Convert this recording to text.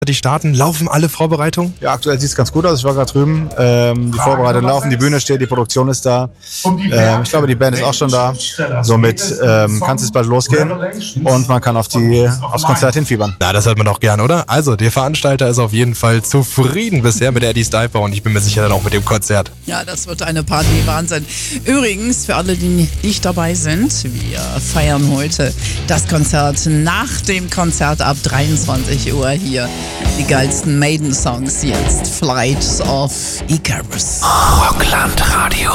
Die starten, laufen alle Vorbereitungen? Ja, aktuell sieht es ganz gut aus. Ich war gerade drüben. Die Vorbereitungen laufen, die Bühne steht, die Produktion ist da. Ich glaube, die Band ist auch schon da. Somit kann es jetzt bald losgehen und man kann aufs Konzert hinfiebern. Na, das hört man doch gern, oder? Also, der Veranstalter ist auf jeden Fall zufrieden bisher mit Eddie's Dive und ich bin mir sicher dann auch mit dem Konzert. Ja, das wird eine Party, Wahnsinn. Übrigens, für alle, die nicht dabei sind, wir feiern heute das Konzert nach dem Konzert ab 23 Uhr hier. Die geilsten Maiden-Songs jetzt. Flight of Icarus. Rockland Radio.